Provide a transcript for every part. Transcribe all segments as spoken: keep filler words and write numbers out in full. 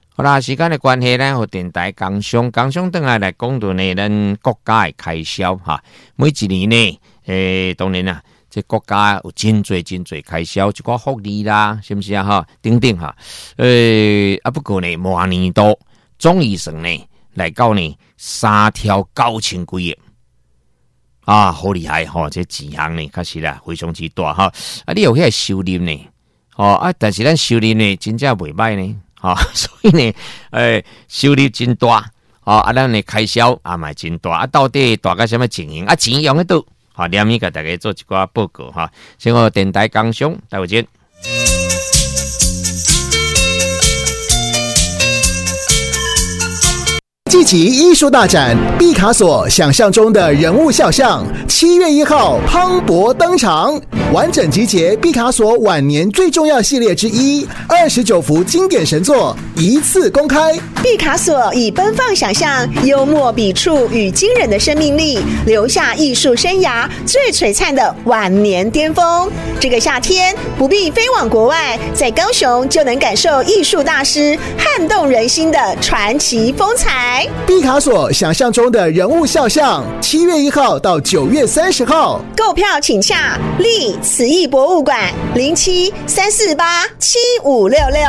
好啦，时间的关系呢，和电台工商工商等下来讲到呢，咱国家的开销哈。每一年呢，诶，当然啦，这国家有真多真多开销，一寡福利啦，是不是啊？哈，等等哈。诶，啊，不过呢，每年度总预算呢，来到呢三条九千几亿。啊，好厉害哈！这钱项呢，确实啦，非常之大哈。啊，你有迄个收入呢？哦啊，但是咱收入呢，真正袂歹呢。啊、哦，所以呢，诶，收入真大，哦啊，咱的开销也嘛真大，啊，到底大概什么情形？啊，钱用得到，好、哦，连咪给大家做一寡报告哈。先和电台工商，待会见。 季奇艺术大展，毕卡索想象中的人物肖像，七月一号磅礴登场，完整集结毕卡索晚年最重要系列之一，二十九幅经典神作一次公开。 毕卡索以奔放想象、幽默笔触与惊人的生命力，留下艺术生涯最璀璨的晚年巅峰。这个夏天不必飞往国外，在高雄就能感受艺术大师撼动人心的传奇风采。 毕卡索想象中的人物肖像，七月一号到九月三十号， 购票请洽立慈艺博物馆零七三四八七五六六。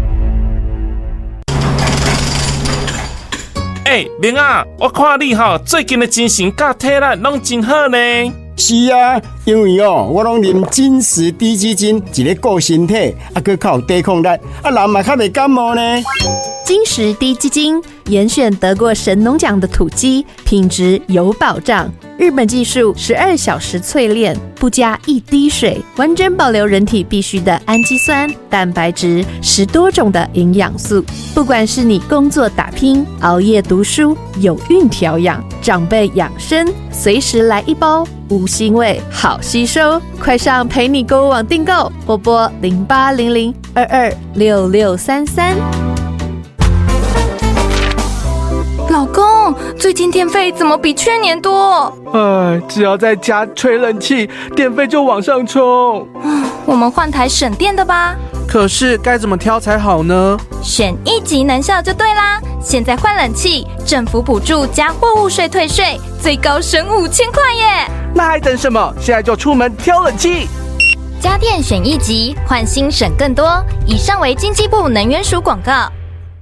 哎、欸，明啊，我看你吼最近的精神甲体力拢真好呢。 是啊，因为哦，我拢啉金石低基金，一个顾身体，啊，佮较有抵抗力，啊，人嘛较袂感冒呢。 金石低基金严选得过神农奖的土鸡，品质有保障。日本技术十二小时淬炼，不加一滴水，完整保留人体必需的氨基酸、蛋白质，十多种的营养素。不管是你工作打拼、熬夜读书、有孕调养、长辈养生，随时来一包，无腥味，好吸收。快上陪你购物网订购，或拨零八零零二二六六三三。 老公，最近电费怎么比去年多？ 哎，只要在家吹冷气，电费就往上冲。 我们换台省电的吧。 可是该怎么挑才好呢？ 选一级能效就对啦！现在换冷气，政府补助加货物税退税，最高省五千块耶！ 那还等什么？现在就出门挑冷气。 家电选一级，换新省更多。以上为经济部能源署广告。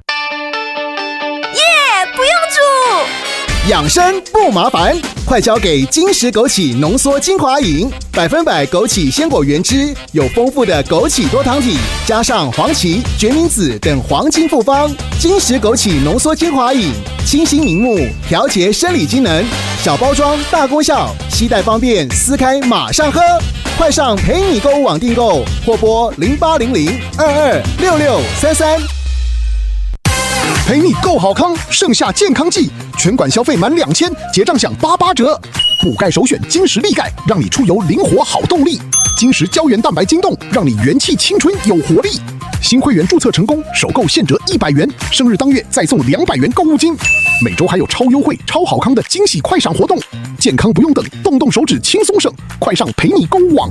不用煮， 养生不麻烦，快交给金石枸杞浓缩精华饮，百分百枸杞鲜果原汁，有丰富的枸杞多糖体，加上黄芪、决明子等黄金复方。金石枸杞浓缩精华饮，清新明目，调节生理机能，小包装大功效，携带方便，撕开马上喝。快上陪你购物网订购，或拨零八零零二二六六三三。 陪你够好康，盛夏健康季，全馆消费满两千，结账享八八折。补钙首选金石力钙，让你出游灵活好动力。金石胶原蛋白晶冻，让你元气青春有活力。新会员注册成功，首购现折一百元，生日当月再送两百元购物金。每周还有超优惠、超好康的惊喜快闪活动，健康不用等，动动手指轻松省。快上陪你购物网。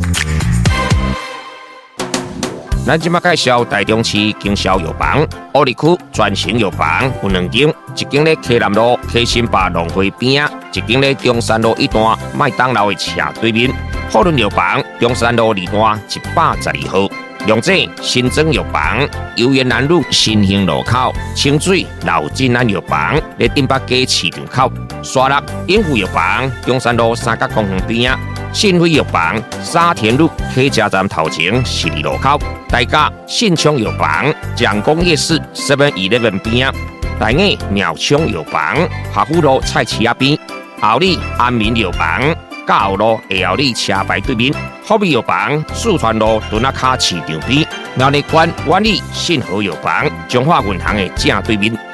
咱即马介绍台中市经销药房，乌里区专型药房有两间，一间咧溪南路溪新坝农会边，一间咧中山路一段麦当劳的斜对面。富润药房中山路二段一百十二号。龙井新庄药房游园南路新兴路口，清水老金安药房咧顶北街市场口，沙鹿英富药房中山路三角公园边，信辉药房沙田路客家站头前十二路口，大甲信昌药房蒋公夜市 seven eleven 边，大雅苗昌药房华富路菜市仔边，后里安民药房甲后路下后里车牌对面。福美药房四川路墩仔卡市场边，苗栗县万里信和药房中华银行的正对面，